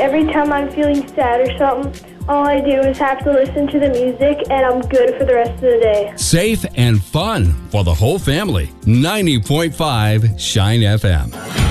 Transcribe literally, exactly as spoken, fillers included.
every time I'm feeling sad or something, all I do is have to listen to the music, and I'm good for the rest of the day. Safe and fun for the whole family. ninety point five Shine F M.